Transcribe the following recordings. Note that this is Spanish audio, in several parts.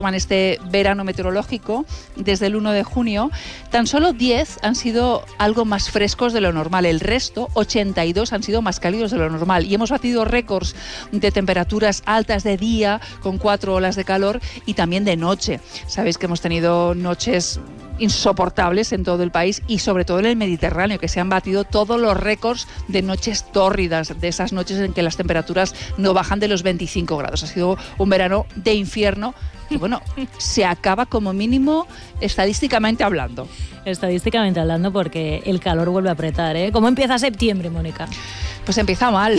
en este verano meteorológico desde el 1 de junio, tan solo 10 han sido algo más frescos de lo normal. El resto, 82, han sido más cálidos de lo normal. Y hemos batido récords de temperaturas altas de día, con 4 olas de calor, y también de noche. Sabéis que hemos tenido noches insoportables en todo el país y sobre todo en el Mediterráneo, que se han batido todos los récords de noches tórridas, de esas noches en que las temperaturas no bajan de los 25 grados. Ha sido un verano de infierno que, bueno, se acaba como mínimo estadísticamente hablando. Estadísticamente hablando, porque el calor vuelve a apretar, ¿eh? ¿Cómo empieza septiembre, Mónica? Pues empieza mal.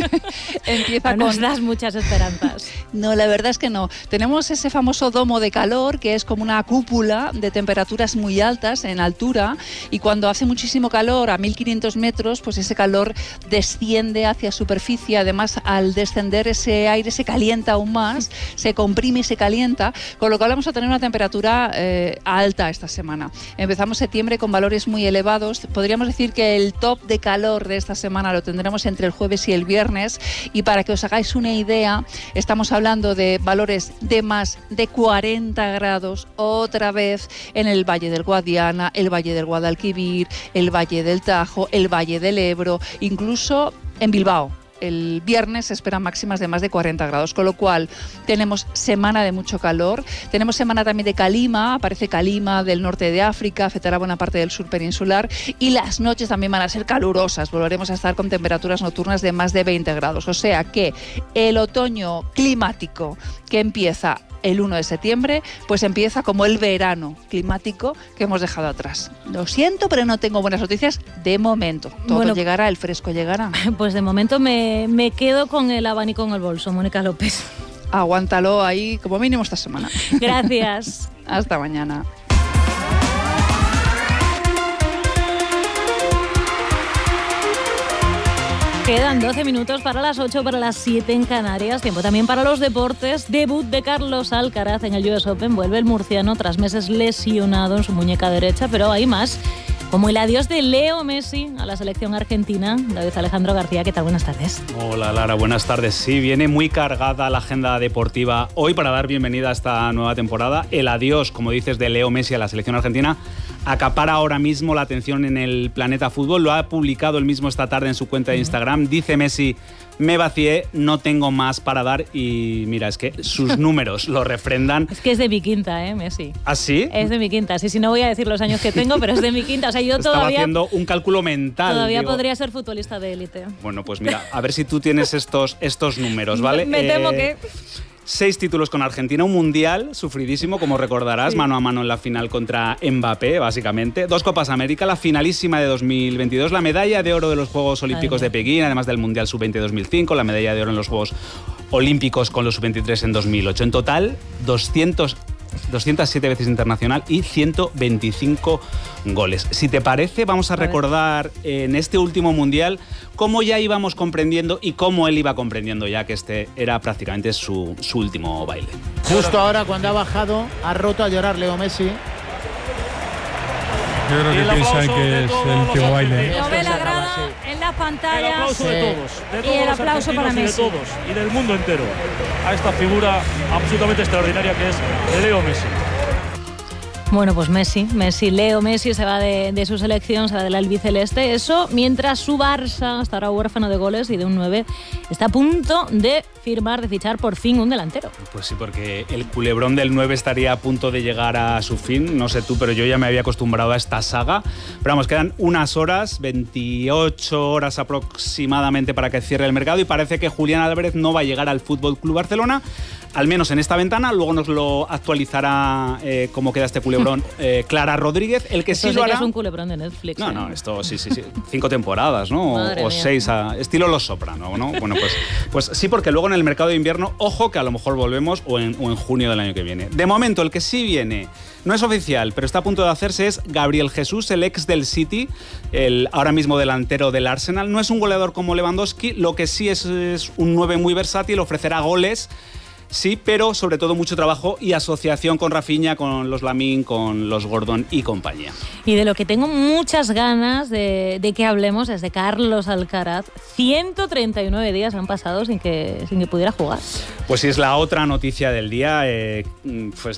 Empieza no nos das muchas esperanzas. No, la verdad es que no. Tenemos ese famoso domo de calor, que es como una cúpula de temperaturas muy altas en altura, y cuando hace muchísimo calor a 1500 metros, pues ese calor desciende hacia superficie. Además, al descender, ese aire se calienta aún más, se comprime y se calienta, con lo cual vamos a tener una temperatura alta esta semana. Empezamos septiembre con valores muy elevados. Podríamos decir que el top de calor de esta semana lo tendremos entre el jueves y el viernes, y para que os hagáis una idea, estamos hablando de valores de más de 40 grados otra vez en el Valle del Guadiana, el Valle del Guadalquivir, el Valle del Tajo, el Valle del Ebro, incluso en Bilbao. El viernes se esperan máximas de más de 40 grados, con lo cual tenemos semana de mucho calor, tenemos semana también de calima, aparece calima del norte de África, afectará buena parte del sur peninsular, y las noches también van a ser calurosas, volveremos a estar con temperaturas nocturnas de más de 20 grados, o sea que el otoño climático que empieza el 1 de septiembre, pues empieza como el verano climático que hemos dejado atrás. Lo siento, pero no tengo buenas noticias de momento. Todo llegará, el fresco llegará. Pues de momento me quedo con el abanico en el bolso, Mónica López. Aguántalo ahí como mínimo esta semana. Gracias. Hasta mañana. Quedan 12 minutos para las 8, para las 7 en Canarias. Tiempo también para los deportes. Debut de Carlos Alcaraz en el US Open. Vuelve el murciano tras meses lesionado en su muñeca derecha, pero hay más. Como el adiós de Leo Messi a la selección argentina. David Alejandro García, ¿qué tal? Buenas tardes. Hola Lara, buenas tardes. Sí, viene muy cargada la agenda deportiva hoy para dar bienvenida a esta nueva temporada. El adiós, como dices, de Leo Messi a la selección argentina acapara ahora mismo la atención en el planeta fútbol. Lo ha publicado él mismo esta tarde en su cuenta de Instagram. Dice Messi: me vacié, no tengo más para dar. Y mira, es que sus números lo refrendan. Es que es de mi quinta, Messi. ¿Ah, sí? Es de mi quinta. Sí, no voy a decir los años que tengo, pero es de mi quinta. O sea, yo Estaba todavía haciendo un cálculo mental. Todavía podría ser futbolista de élite. Bueno, pues mira, a ver si tú tienes estos números, ¿vale? Me temo que... 6 títulos con Argentina, un mundial sufridísimo, como recordarás, mano a mano en la final contra Mbappé, básicamente. 2 Copas América, la finalísima de 2022, la medalla de oro de los Juegos Olímpicos de Pekín, además del Mundial Sub-20 2005, la medalla de oro en los Juegos Olímpicos con los Sub-23 en 2008. En total, 207 veces internacional y 125 goles. Si te parece, vamos a recordar en este último mundial cómo ya íbamos comprendiendo y cómo él iba comprendiendo ya que este era prácticamente su último baile. Justo ahora, cuando ha bajado, ha roto a llorar Leo Messi. Yo creo que piensan que es el último baile. Lo ve la grada en las pantallas. El aplauso de todos y el aplauso para Messi. Y de todos y del mundo entero a esta figura absolutamente extraordinaria que es Leo Messi. Bueno, pues Leo Messi se va de su selección, se va del albiceleste. Eso mientras su Barça estará huérfano de goles y de un 9 está a punto de fichar por fin un delantero. Pues sí, porque el culebrón del 9 estaría a punto de llegar a su fin. No sé tú, pero yo ya me había acostumbrado a esta saga. Pero vamos, quedan unas horas, 28 horas aproximadamente para que cierre el mercado, y parece que Julián Álvarez no va a llegar al Fútbol Club Barcelona, al menos en esta ventana. Luego nos lo actualizará cómo queda este culebrón Clara Rodríguez. El que esto sí lo hará... es un culebrón de Netflix. No, esto sí. 5 temporadas, ¿no? O 6, estilo Los Soprano, ¿no? Bueno, pues sí, porque luego en el mercado de invierno, ojo que a lo mejor volvemos o en junio del año que viene. De momento, el que sí viene, no es oficial, pero está a punto de hacerse, es Gabriel Jesús, el ex del City, el ahora mismo delantero del Arsenal. No es un goleador como Lewandowski, lo que sí es un 9 muy versátil, ofrecerá goles. sí, pero sobre todo mucho trabajo y asociación con Rafinha, con los Lamine, con los Gordon y compañía. Y de lo que tengo muchas ganas de que hablemos es de Carlos Alcaraz. 139 días han pasado sin que pudiera jugar. Pues sí, es la otra noticia del día. Pues